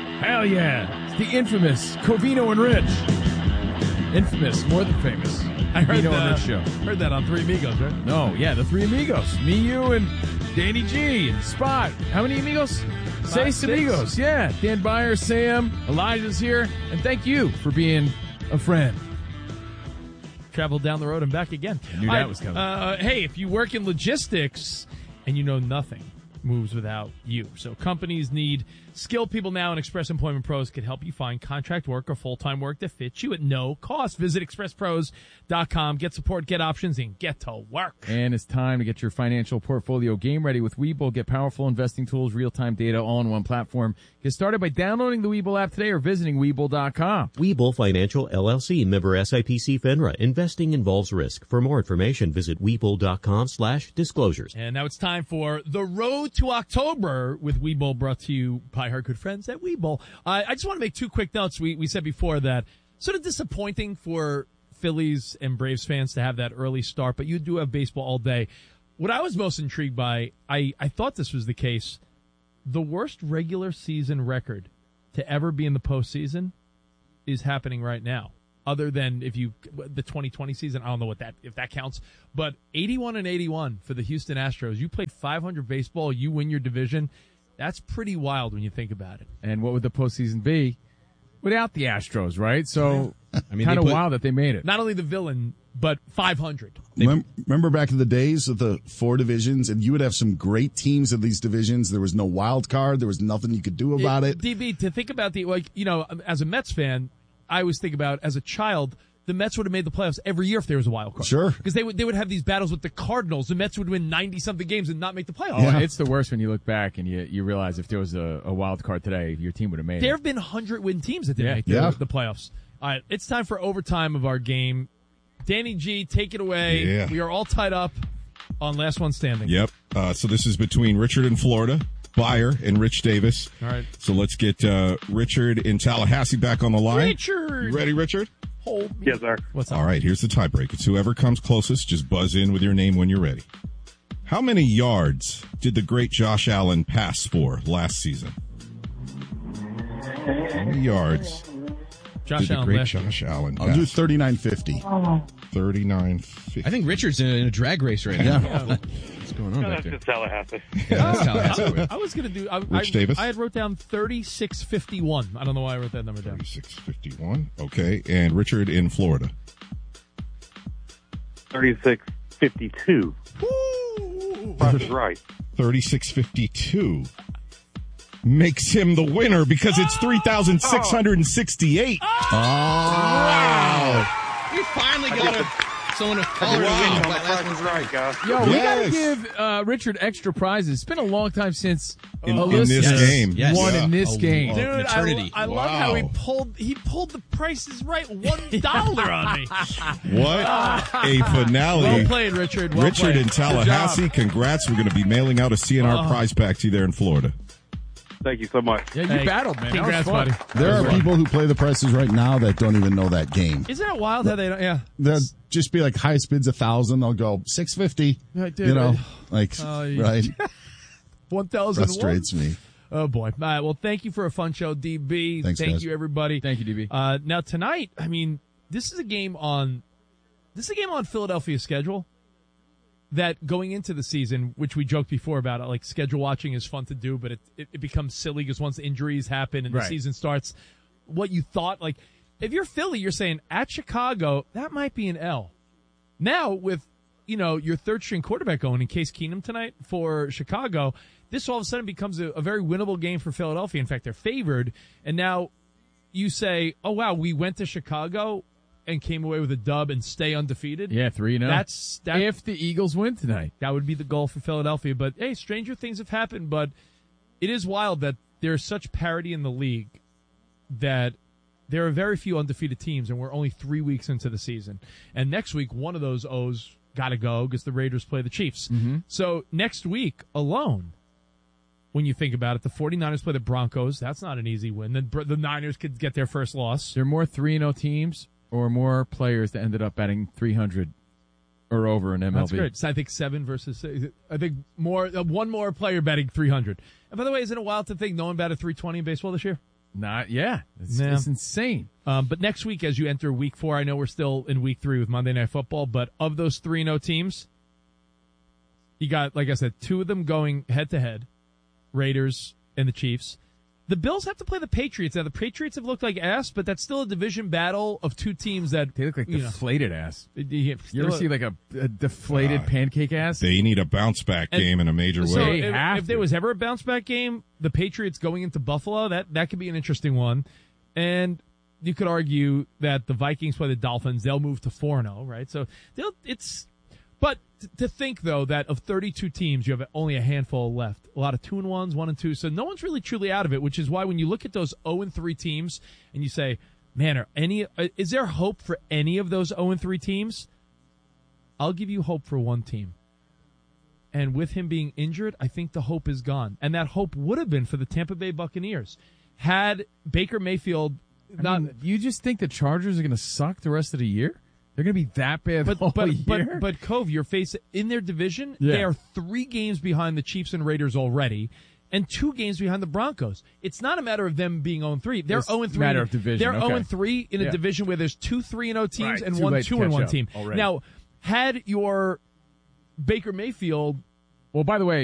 Hell yeah. It's the infamous Covino and Rich. Infamous, more than famous. I heard Nino and Rich show. Heard that on Three Amigos, right? No, yeah, the Three Amigos. Me, you, and Danny G and Spot. How many amigos? Seis amigos. Yeah. Dan Byer, Sam, Elijah's here. And thank you for being a friend. Travel down the road and back again. I knew that was coming. Hey, if you work in logistics and you know nothing moves without you. So companies need skilled people now, and Express Employment Pros can help you find contract work or full-time work that fits you at no cost. Visit expresspros.com. Get support, get options, and get to work. And it's time to get your financial portfolio game ready with Webull. Get powerful investing tools, real-time data, all on one platform. Get started by downloading the Webull app today or visiting Webull.com. Webull Financial LLC, member SIPC FINRA. Investing involves risk. For more information, visit Webull.com/disclosures. And now it's time for The Road to October with Webull, brought to you by our good friends at Webull. I just want to make two quick notes. We said before that sort of disappointing for Phillies and Braves fans to have that early start, but you do have baseball all day. What I was most intrigued by, I thought this was the case, the worst regular season record to ever be in the postseason is happening right now. Other than the 2020 season, I don't know if that counts, but 81-81 for the Houston Astros. You played 500 baseball, you win your division. That's pretty wild when you think about it. And what would the postseason be without the Astros, right? So, kind of wild that they made it. Not only the villain, but 500. Remember back in the days of the 4 divisions, and you would have some great teams in these divisions. There was no wild card. There was nothing you could do about it. DB, to think about as a Mets fan, I always think about, as a child, the Mets would have made the playoffs every year if there was a wild card. Sure. Because they would have these battles with the Cardinals. The Mets would win 90-something games and not make the playoffs. Oh, it's the worst when you look back and you realize if there was a wild card today, your team would have made it. There have been 100-win teams that didn't make the playoffs. All right, it's time for overtime of our game. Danny G, take it away. Yeah. We are all tied up on last one standing. Yep. So this is between Richard in Florida, Byer, and Rich Davis. All right. So let's get Richard in Tallahassee back on the line. Richard! You ready, Richard? Hold me. Yes, sir. What's up? All right, here's the tiebreak. It's whoever comes closest. Just buzz in with your name when you're ready. How many yards did the great Josh Allen pass for last season? How many yards did the great Josh Allen pass? I'll do 39.50. 39.50. I think Richard's in a drag race right now. Yeah. What's going on back That's there? just Tallahassee. Yeah, that's Tallahassee. I was going to do... Rich Davis? I had wrote down 36.51. I don't know why I wrote that number down. 36.51. Okay. And Richard in Florida. 36.52. Price is right. 36.52 makes him the winner because it's 3,668. Wow. We finally got someone to call her to win. That last one's right, guys. Yo, we got to give Richard extra prizes. It's been a long time since in this game. Won in this game. Dude, eternity. I love how he pulled the prices right $1 on me. What a finale. Well played, Richard. Well Richard played. in Tallahassee, congrats. We're going to be mailing out a CNR prize pack to you there in Florida. Thank you so much. Yeah, you battled, man. Congrats, buddy. There are people who play the prices right now that don't even know that game. Isn't it wild how they don't? Yeah. They'll just be like highest bid's 1,000. They'll go 650. Dude, right? 1,000 Frustrates me. Oh boy. All right. Well, thank you for a fun show, DB. Thanks, Thank guys. you, everybody. Thank you, DB. Now tonight, I mean, this is a game on Philadelphia's schedule that going into the season, which we joked before about it, like schedule watching is fun to do, but it becomes silly because once injuries happen and the season starts, what you thought, like if you're Philly, you're saying at Chicago, that might be an L. Now with, your third string quarterback going in Case Keenum tonight for Chicago, this all of a sudden becomes a very winnable game for Philadelphia. In fact, they're favored. And now you say, oh wow, we went to Chicago and came away with a dub and stay undefeated. Yeah, 3-0. That's if the Eagles win tonight. That would be the goal for Philadelphia. But hey, stranger things have happened. But it is wild that there's such parity in the league that there are very few undefeated teams, and we're only 3 weeks into the season. And next week, one of those O's got to go because the Raiders play the Chiefs. Mm-hmm. So next week alone, when you think about it, the 49ers play the Broncos. That's not an easy win. The Niners could get their first loss. There are more 3-0 teams or more players that ended up batting 300 or over in MLB. That's great. So I think 7 versus 6. I think more one more player batting 300. And by the way, isn't it wild to think no one batted 320 in baseball this year? It's insane. But next week, as you enter week 4, I know we're still in week 3 with Monday Night Football, but of those 3-0 teams, you got, like I said, 2 of them going head-to-head, Raiders and the Chiefs. The Bills have to play the Patriots. Now, the Patriots have looked like ass, but that's still a division battle of 2 teams that... They look like deflated ass. You ever see like a deflated pancake ass? They need a bounce-back game in a major way. So if there was ever a bounce-back game, the Patriots going into Buffalo, that could be an interesting one. And you could argue that the Vikings play the Dolphins. They'll move to 4-0, right? So But to think, though, that of 32 teams, you have only a handful left. A lot of 2-1s, 1-2. So no one's really truly out of it, which is why when you look at those 0-3 teams and you say, man, is there hope for any of those 0-3 teams? I'll give you hope for one team. And with him being injured, I think the hope is gone. And that hope would have been for the Tampa Bay Buccaneers. Had Baker Mayfield you just think the Chargers are going to suck the rest of the year? They're going to be that bad the whole year? But Cove, you're facing in their division, they are 3 games behind the Chiefs and Raiders already, and 2 games behind the Broncos. It's not a matter of them being 0-3. They're 0-3. Matter of division. They're 0-3 in a division where there's 2 3-0 teams and Too 1 late to 2-1 catch team. up already. Now, had your Baker Mayfield... Well, by the way,